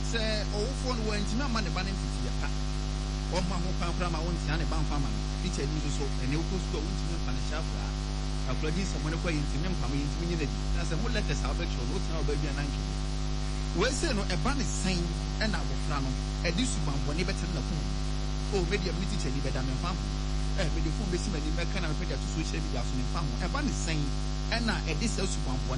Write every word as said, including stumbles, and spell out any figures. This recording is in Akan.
sɛ ɔwofo no wɔntimi ama ne ba no mfiti yɛ pa ɔma ho kwan koraa ma wontia ne ba mfa ma no teacher ni nso so ɛne wokɔ sukuu a wontimi mfa ne hyɛ afraa akoradi sɛ mo ne kɔ yɛntimi mpa mo yɛntimi nyina di na sɛ mo letters a wobɛtwerɛ no wotina wobɛdua na nkɛ wɔɛsɛ no ɛba ne sɛn ɛna abɔfra no ɛde subanbɔne bɛtene na kum o media me teacher ni bɛda me mfa ho eh media fo bɛsi m'ani bɛka na mepɛ de ato social media so ne mfa ho ɛba ne sɛn ɛna ɛde sɛ subanbɔne